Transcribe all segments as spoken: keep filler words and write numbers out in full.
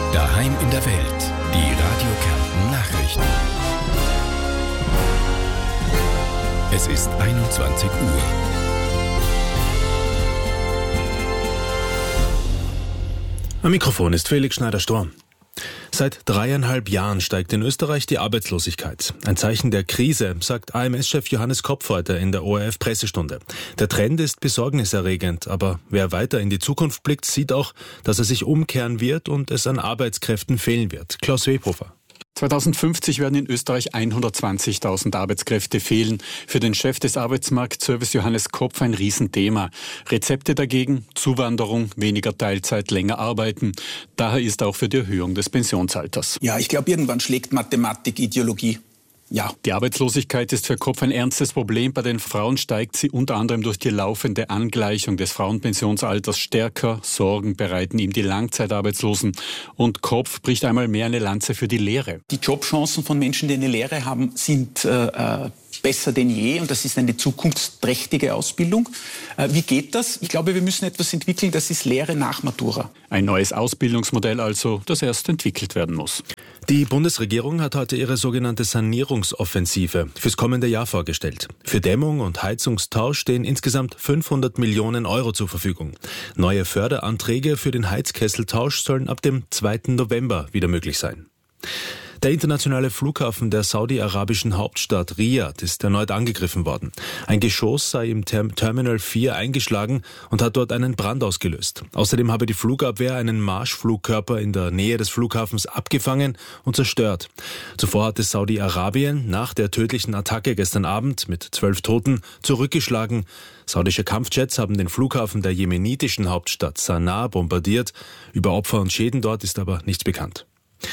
Daheim in der Welt. Die Radio Kärnten Nachrichten. Es ist einundzwanzig Uhr. Am Mikrofon ist Felix Schneider-Storm. Seit dreieinhalb Jahren steigt in Österreich die Arbeitslosigkeit. Ein Zeichen der Krise, sagt A M S-Chef Johannes Kopf heute in der O R F-Pressestunde. Der Trend ist besorgniserregend, aber wer weiter in die Zukunft blickt, sieht auch, dass er sich umkehren wird und es an Arbeitskräften fehlen wird. Klaus Webhofer. zweitausendfünfzig werden in Österreich hundertzwanzigtausend Arbeitskräfte fehlen. Für den Chef des Arbeitsmarktservice Johannes Kopf ein Riesenthema. Rezepte dagegen: Zuwanderung, weniger Teilzeit, länger arbeiten. Daher ist auch für die Erhöhung des Pensionsalters. Ja, ich glaube, irgendwann schlägt Mathematik Ideologie. Ja. Die Arbeitslosigkeit ist für Kopf ein ernstes Problem. Bei den Frauen steigt sie unter anderem durch die laufende Angleichung des Frauenpensionsalters stärker. Sorgen bereiten ihm die Langzeitarbeitslosen. Und Kopf bricht einmal mehr eine Lanze für die Lehre. Die Jobchancen von Menschen, die eine Lehre haben, sind äh, besser denn je. Und das ist eine zukunftsträchtige Ausbildung. Äh, wie geht das? Ich glaube, wir müssen etwas entwickeln, das ist Lehre nach Matura. Ein neues Ausbildungsmodell also, das erst entwickelt werden muss. Die Bundesregierung hat heute ihre sogenannte Sanierungsoffensive fürs kommende Jahr vorgestellt. Für Dämmung und Heizungstausch stehen insgesamt fünfhundert Millionen Euro zur Verfügung. Neue Förderanträge für den Heizkesseltausch sollen ab dem zweiten November wieder möglich sein. Der internationale Flughafen der saudi-arabischen Hauptstadt Riyadh ist erneut angegriffen worden. Ein Geschoss sei im Term- Terminal vier eingeschlagen und hat dort einen Brand ausgelöst. Außerdem habe die Flugabwehr einen Marschflugkörper in der Nähe des Flughafens abgefangen und zerstört. Zuvor hatte Saudi-Arabien nach der tödlichen Attacke gestern Abend mit zwölf Toten zurückgeschlagen. Saudische Kampfjets haben den Flughafen der jemenitischen Hauptstadt Sanaa bombardiert. Über Opfer und Schäden dort ist aber nichts bekannt.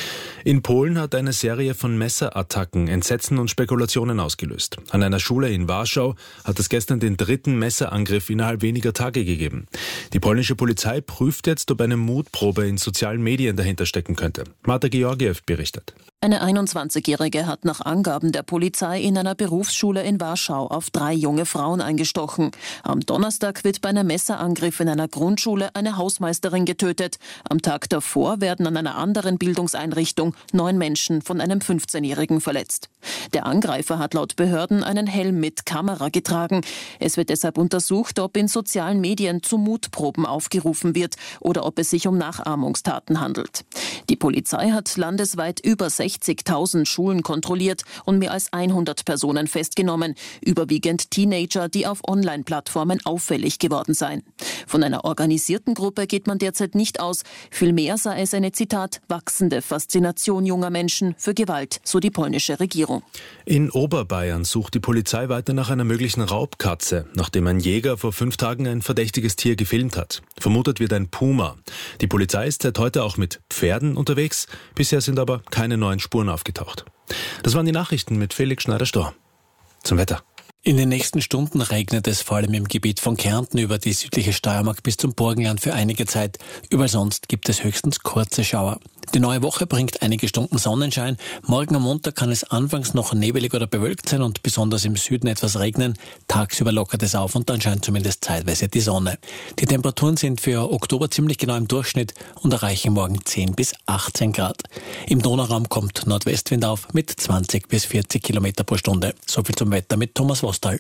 In Polen hat eine Serie von Messerattacken Entsetzen und Spekulationen ausgelöst. An einer Schule in Warschau hat es gestern den dritten Messerangriff innerhalb weniger Tage gegeben. Die polnische Polizei prüft jetzt, ob eine Mutprobe in sozialen Medien dahinter stecken könnte. Marta Georgiew berichtet. Eine einundzwanzigjährige hat nach Angaben der Polizei in einer Berufsschule in Warschau auf drei junge Frauen eingestochen. Am Donnerstag wird bei einem Messerangriff in einer Grundschule eine Hausmeisterin getötet. Am Tag davor werden an einer anderen Bildungseinrichtung neun Menschen von einem fünfzehnjährigen verletzt. Der Angreifer hat laut Behörden einen Helm mit Kamera getragen. Es wird deshalb untersucht, ob in sozialen Medien zu Mutproben aufgerufen wird oder ob es sich um Nachahmungstaten handelt. Die Polizei hat landesweit über sechzigtausend Schulen kontrolliert und mehr als hundert Personen festgenommen, überwiegend Teenager, die auf Online-Plattformen auffällig geworden seien. Von einer organisierten Gruppe geht man derzeit nicht aus, vielmehr sei es eine, Zitat, wachsende Faszination junger Menschen für Gewalt, so die polnische Regierung. In Oberbayern sucht die Polizei weiter nach einer möglichen Raubkatze, nachdem ein Jäger vor fünf Tagen ein verdächtiges Tier gefilmt hat. Vermutet wird ein Puma. Die Polizei ist seit heute auch mit Pferden unterwegs, bisher sind aber keine neuen Spuren aufgetaucht. Das waren die Nachrichten mit Felix Schneider-Storm. Zum Wetter. In den nächsten Stunden regnet es vor allem im Gebiet von Kärnten über die südliche Steiermark bis zum Burgenland für einige Zeit. Überall sonst gibt es höchstens kurze Schauer. Die neue Woche bringt einige Stunden Sonnenschein. Morgen am Montag kann es anfangs noch nebelig oder bewölkt sein und besonders im Süden etwas regnen. Tagsüber lockert es auf und dann scheint zumindest zeitweise die Sonne. Die Temperaturen sind für Oktober ziemlich genau im Durchschnitt und erreichen morgen zehn bis achtzehn Grad. Im Donauraum kommt Nordwestwind auf mit zwanzig bis vierzig Kilometer pro Stunde. So viel zum Wetter mit Thomas Vostal.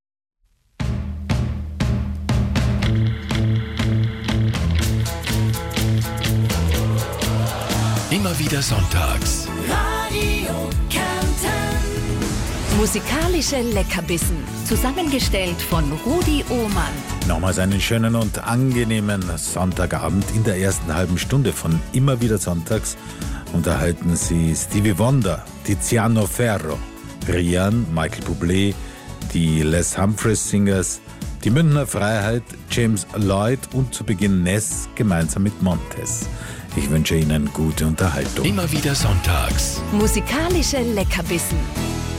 Immer wieder sonntags. Radio Kärnten. Musikalische Leckerbissen. Zusammengestellt von Rudi Ohmann. Nochmals einen schönen und angenehmen Sonntagabend. In der ersten halben Stunde von Immer wieder sonntags unterhalten Sie Stevie Wonder, Tiziano Ferro, Rian, Michael Bublé, die Les Humphreys Singers, die Münchner Freiheit, James Lloyd und zu Beginn Ness gemeinsam mit Montez. Ich wünsche Ihnen gute Unterhaltung. Immer wieder sonntags. Musikalische Leckerbissen.